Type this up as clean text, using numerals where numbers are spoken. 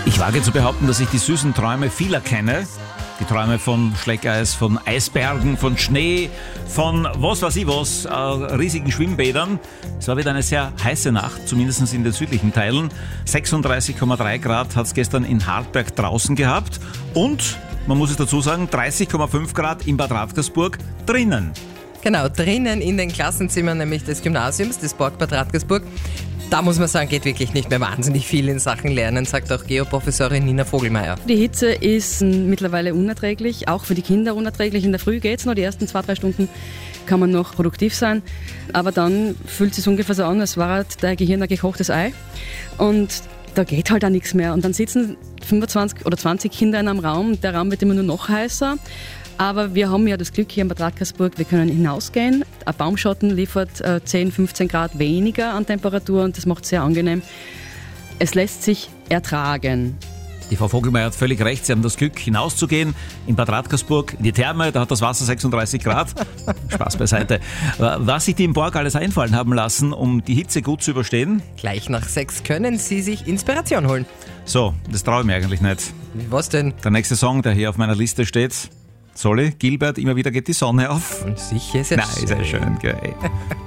Ich wage zu behaupten, dass ich die süßen Träume vieler kenne. Die Träume von Schleckeis, von Eisbergen, von Schnee, von was weiß ich was, riesigen Schwimmbädern. Es war wieder eine sehr heiße Nacht, zumindest in den südlichen Teilen. 36,3 Grad hat es gestern in Hartberg draußen gehabt. Und, man muss es dazu sagen, 30,5 Grad in Bad Radkersburg drinnen. Genau, drinnen in den Klassenzimmern nämlich des Gymnasiums, des Borg Bad Radkersburg. Da muss man sagen, geht wirklich nicht mehr wahnsinnig viel in Sachen Lernen, sagt auch Geoprofessorin Nina Vogelmeier. Die Hitze ist mittlerweile unerträglich, auch für die Kinder unerträglich. In der Früh geht es noch, die ersten 2-3 Stunden kann man noch produktiv sein. Aber dann fühlt es sich ungefähr so an, als war der Gehirn ein gekochtes Ei. Und da geht halt auch nichts mehr. Und dann sitzen 25 oder 20 Kinder in einem Raum, der Raum wird immer nur noch heißer. Aber wir haben ja das Glück hier in Bad Radkersburg, wir können hinausgehen. Ein Baumschatten liefert 10, 15 Grad weniger an Temperatur und das macht es sehr angenehm. Es lässt sich ertragen. Die Frau Vogelmeier hat völlig recht, Sie haben das Glück, hinauszugehen in Bad Radkersburg, in die Therme, da hat das Wasser 36 Grad. Spaß beiseite. Was sich die im Borg alles einfallen haben lassen, um die Hitze gut zu überstehen? Gleich nach 6 können Sie sich Inspiration holen. So, das traue ich mir eigentlich nicht. Was denn? Der nächste Song, der hier auf meiner Liste steht, Solly, Gilbert, immer wieder geht die Sonne auf. Und sicher ist es. Nein, ist ja schön, gell.